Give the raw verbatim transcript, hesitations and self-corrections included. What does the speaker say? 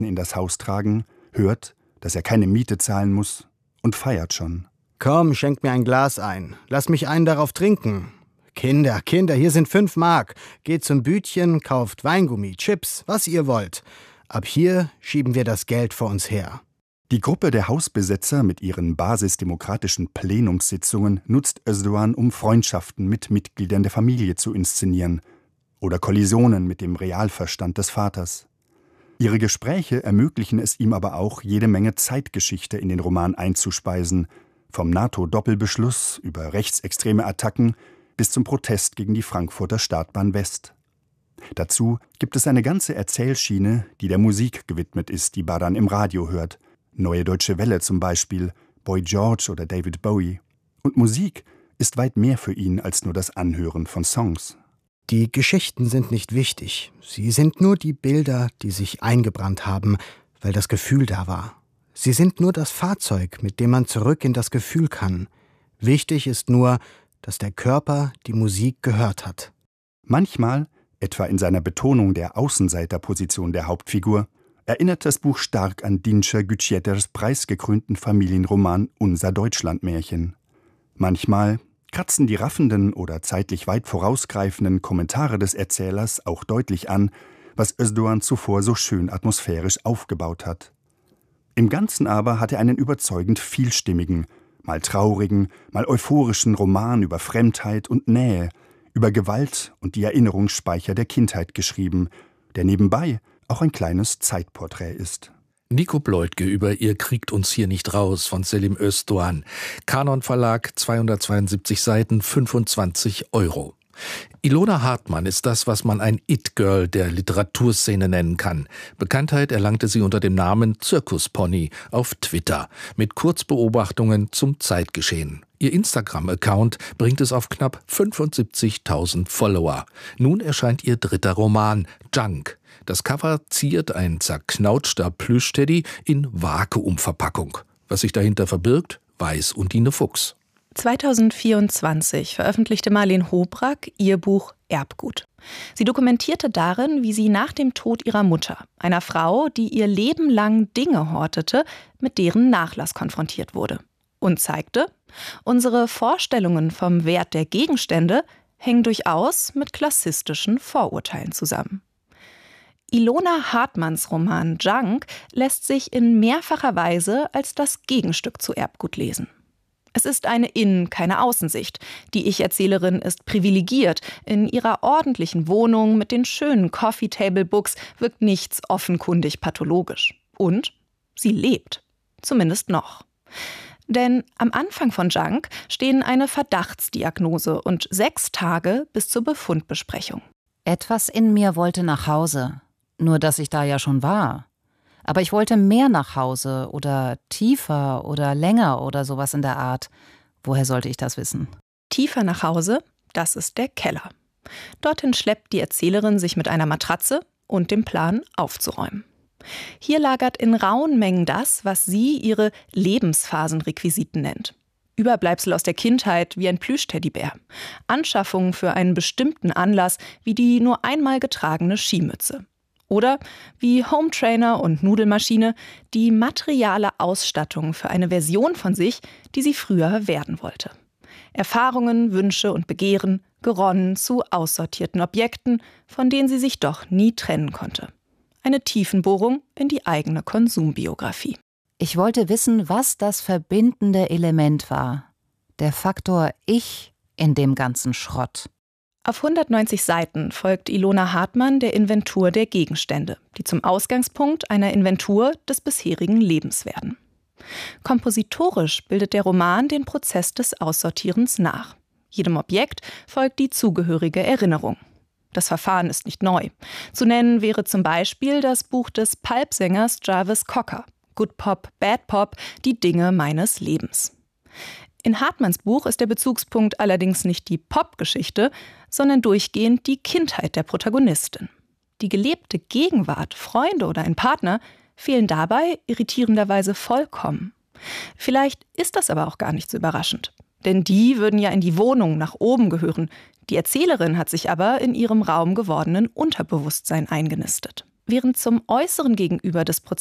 in das Haus tragen, hört, dass er keine Miete zahlen muss und feiert schon. Komm, schenk mir ein Glas ein. Lass mich einen darauf trinken. Kinder, Kinder, hier sind fünf Mark. Geht zum Bütchen, kauft Weingummi, Chips, was ihr wollt. Ab hier schieben wir das Geld vor uns her. Die Gruppe der Hausbesetzer mit ihren basisdemokratischen Plenumssitzungen nutzt Özdoğan, um Freundschaften mit Mitgliedern der Familie zu inszenieren oder Kollisionen mit dem Realverstand des Vaters. Ihre Gespräche ermöglichen es ihm aber auch, jede Menge Zeitgeschichte in den Roman einzuspeisen, vom NATO-Doppelbeschluss über rechtsextreme Attacken bis zum Protest gegen die Frankfurter Startbahn West. Dazu gibt es eine ganze Erzählschiene, die der Musik gewidmet ist, die Baran im Radio hört. Neue Deutsche Welle zum Beispiel, Boy George oder David Bowie. Und Musik ist weit mehr für ihn als nur das Anhören von Songs. Die Geschichten sind nicht wichtig. Sie sind nur die Bilder, die sich eingebrannt haben, weil das Gefühl da war. Sie sind nur das Fahrzeug, mit dem man zurück in das Gefühl kann. Wichtig ist nur, dass der Körper die Musik gehört hat. Manchmal, etwa in seiner Betonung der Außenseiterposition der Hauptfigur, erinnert das Buch stark an Dinçer Güçyeters preisgekrönten Familienroman Unser Deutschlandmärchen. Manchmal kratzen die raffenden oder zeitlich weit vorausgreifenden Kommentare des Erzählers auch deutlich an, was Özdoğan zuvor so schön atmosphärisch aufgebaut hat. Im Ganzen aber hat er einen überzeugend vielstimmigen, mal traurigen, mal euphorischen Roman über Fremdheit und Nähe, über Gewalt und die Erinnerungsspeicher der Kindheit geschrieben, der nebenbei auch ein kleines Zeitporträt ist. Nico Bleutke über Ihr kriegt uns hier nicht raus von Selim Özdoğan. Kanon Verlag, zweihundertzweiundsiebzig Seiten, fünfundzwanzig Euro. Ilona Hartmann ist das, was man ein It-Girl der Literaturszene nennen kann. Bekanntheit erlangte sie unter dem Namen Zirkuspony auf Twitter mit Kurzbeobachtungen zum Zeitgeschehen. Ihr Instagram-Account bringt es auf knapp fünfundsiebzigtausend Follower. Nun erscheint ihr dritter Roman, Junk. Das Cover ziert ein zerknautschter Plüschteddy in Vakuumverpackung. Was sich dahinter verbirgt, weiß Undine Fuchs. zweitausendvierundzwanzig veröffentlichte Marleen Hobrack ihr Buch Erbgut. Sie dokumentierte darin, wie sie nach dem Tod ihrer Mutter, einer Frau, die ihr Leben lang Dinge hortete, mit deren Nachlass konfrontiert wurde. Und zeigte, unsere Vorstellungen vom Wert der Gegenstände hängen durchaus mit klassistischen Vorurteilen zusammen. Ilona Hartmanns Roman Junk lässt sich in mehrfacher Weise als das Gegenstück zu Erbgut lesen. Es ist eine Innen-, keine Außensicht. Die Ich-Erzählerin ist privilegiert. In ihrer ordentlichen Wohnung mit den schönen Coffee-Table-Books wirkt nichts offenkundig pathologisch. Und sie lebt. Zumindest noch. Denn am Anfang von Junk stehen eine Verdachtsdiagnose und sechs Tage bis zur Befundbesprechung. Etwas in mir wollte nach Hause. Nur, dass ich da ja schon war. Aber ich wollte mehr nach Hause oder tiefer oder länger oder sowas in der Art. Woher sollte ich das wissen? Tiefer nach Hause, das ist der Keller. Dorthin schleppt die Erzählerin sich mit einer Matratze und dem Plan, aufzuräumen. Hier lagert in rauen Mengen das, was sie ihre Lebensphasenrequisiten nennt. Überbleibsel aus der Kindheit wie ein Plüschteddybär. Anschaffungen für einen bestimmten Anlass wie die nur einmal getragene Skimütze. Oder wie Hometrainer und Nudelmaschine die materiale Ausstattung für eine Version von sich, die sie früher werden wollte. Erfahrungen, Wünsche und Begehren geronnen zu aussortierten Objekten, von denen sie sich doch nie trennen konnte. Eine Tiefenbohrung in die eigene Konsumbiografie. Ich wollte wissen, was das verbindende Element war. Der Faktor Ich in dem ganzen Schrott. Auf hundertneunzig Seiten folgt Ilona Hartmann der Inventur der Gegenstände, die zum Ausgangspunkt einer Inventur des bisherigen Lebens werden. Kompositorisch bildet der Roman den Prozess des Aussortierens nach. Jedem Objekt folgt die zugehörige Erinnerung. Das Verfahren ist nicht neu. Zu nennen wäre zum Beispiel das Buch des Pulp-Sängers Jarvis Cocker, Good Pop, Bad Pop, die Dinge meines Lebens. In Hartmanns Buch ist der Bezugspunkt allerdings nicht die Popgeschichte, sondern durchgehend die Kindheit der Protagonistin. Die gelebte Gegenwart, Freunde oder ein Partner fehlen dabei irritierenderweise vollkommen. Vielleicht ist das aber auch gar nicht so überraschend. Denn die würden ja in die Wohnung nach oben gehören. Die Erzählerin hat sich aber in ihrem Raum gewordenen Unterbewusstsein eingenistet. während zum äußeren Gegenüber des